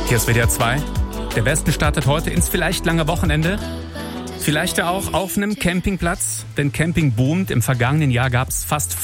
Hier ist WDR 2. Der Westen startet heute ins vielleicht lange Wochenende. Vielleicht ja auch auf einem Campingplatz, denn Camping boomt. Im vergangenen Jahr gab es fast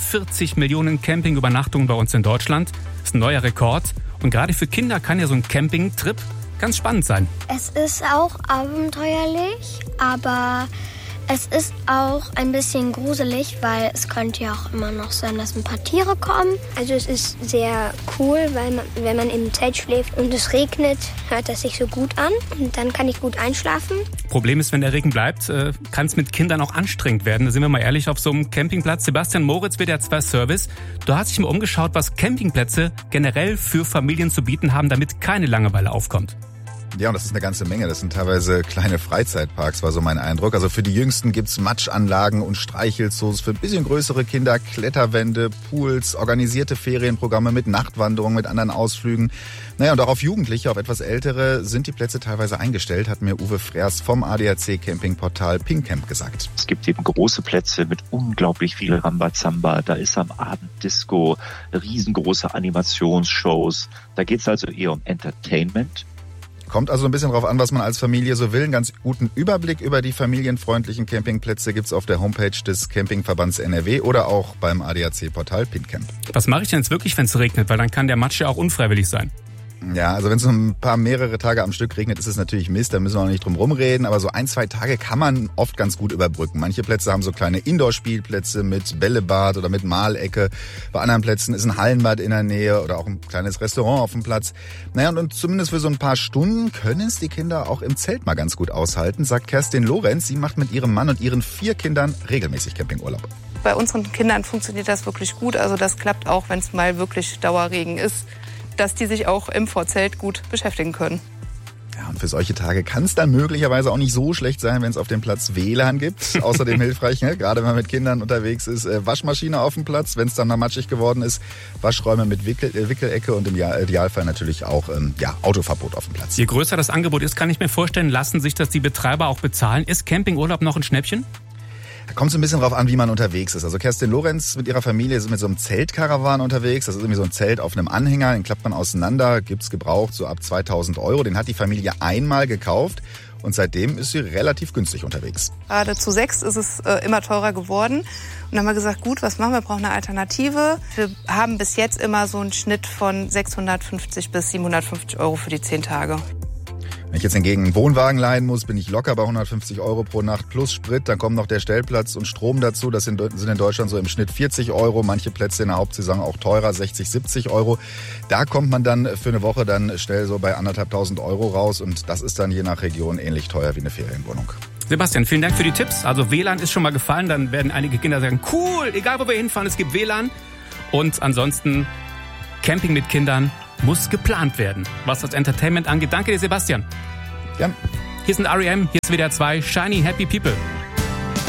45 Millionen Campingübernachtungen bei uns in Deutschland. Das ist ein neuer Rekord. Und gerade für Kinder kann ja so ein Campingtrip ganz spannend sein. Es ist auch abenteuerlich, aber es ist auch ein bisschen gruselig, weil es könnte ja auch immer noch sein, dass ein paar Tiere kommen. Also es ist sehr cool, weil wenn man im Zelt schläft und es regnet, hört das sich so gut an und dann kann ich gut einschlafen. Problem ist, wenn der Regen bleibt, kann es mit Kindern auch anstrengend werden. Da sind wir mal ehrlich auf so einem Campingplatz. Sebastian Moritz, WDR 2 Service. Du hast dich mal umgeschaut, was Campingplätze generell für Familien zu bieten haben, damit keine Langeweile aufkommt. Ja, und das ist eine ganze Menge. Das sind teilweise kleine Freizeitparks, war so mein Eindruck. Also für die Jüngsten gibt's Matschanlagen und Streichelzoos, für ein bisschen größere Kinder Kletterwände, Pools, organisierte Ferienprogramme mit Nachtwanderungen, mit anderen Ausflügen. Naja, und auch auf Jugendliche, auf etwas Ältere sind die Plätze teilweise eingestellt, hat mir Uwe Freers vom ADAC Campingportal Pinkcamp gesagt. Es gibt eben große Plätze mit unglaublich viel Rambazamba. Da ist am Abend Disco, riesengroße Animationsshows. Da geht's also eher um Entertainment. Kommt also ein bisschen drauf an, was man als Familie so will. Einen ganz guten Überblick über die familienfreundlichen Campingplätze gibt's auf der Homepage des Campingverbands NRW oder auch beim ADAC-Portal Pinkcamp. Was mache ich denn jetzt wirklich, wenn es regnet? Weil dann kann der Matsch ja auch unfreiwillig sein. Ja, also wenn es mehrere Tage am Stück regnet, ist es natürlich Mist, da müssen wir auch nicht drum rumreden, aber so 1-2 Tage kann man oft ganz gut überbrücken. Manche Plätze haben so kleine Indoor-Spielplätze mit Bällebad oder mit Malecke. Bei anderen Plätzen ist ein Hallenbad in der Nähe oder auch ein kleines Restaurant auf dem Platz. Naja, und zumindest für so ein paar Stunden können es die Kinder auch im Zelt mal ganz gut aushalten, sagt Kerstin Lorenz. Sie macht mit ihrem Mann und ihren 4 Kindern regelmäßig Campingurlaub. Bei unseren Kindern funktioniert das wirklich gut, also das klappt auch, wenn es mal wirklich Dauerregen ist, dass die sich auch im Vorzelt gut beschäftigen können. Ja, und für solche Tage kann es dann möglicherweise auch nicht so schlecht sein, wenn es auf dem Platz WLAN gibt. Außerdem hilfreich, ne? Gerade wenn man mit Kindern unterwegs ist, Waschmaschine auf dem Platz, wenn es dann mal matschig geworden ist, Waschräume mit Wickelecke und im Idealfall natürlich auch Autoverbot auf dem Platz. Je größer das Angebot ist, kann ich mir vorstellen, lassen sich das die Betreiber auch bezahlen. Ist Campingurlaub noch ein Schnäppchen? Kommt so ein bisschen drauf an, wie man unterwegs ist. Also Kerstin Lorenz mit ihrer Familie ist mit so einem Zeltkarawan unterwegs. Das ist irgendwie so ein Zelt auf einem Anhänger, den klappt man auseinander, gibt's gebraucht so ab 2.000 €. Den hat die Familie einmal gekauft und seitdem ist sie relativ günstig unterwegs. Gerade zu 6 ist es immer teurer geworden. Und dann haben wir gesagt, gut, was machen wir? Wir brauchen eine Alternative. Wir haben bis jetzt immer so einen Schnitt von 650 bis 750 € für die 10 Tage. Wenn ich jetzt hingegen einen Wohnwagen leihen muss, bin ich locker bei 150 € pro Nacht plus Sprit. Dann kommen noch der Stellplatz und Strom dazu. Das sind in Deutschland so im Schnitt 40 €. Manche Plätze in der Hauptsaison auch teurer, 60, 70 €. Da kommt man dann für eine Woche dann schnell so bei 1.500 € raus. Und das ist dann je nach Region ähnlich teuer wie eine Ferienwohnung. Sebastian, vielen Dank für die Tipps. Also WLAN ist schon mal gefallen. Dann werden einige Kinder sagen, cool, egal wo wir hinfahren, es gibt WLAN. Und ansonsten Camping mit Kindern muss geplant werden, was das Entertainment angeht. Danke dir, Sebastian. Gern. Hier sind R.E.M., hier ist WDR 2, Shiny Happy People.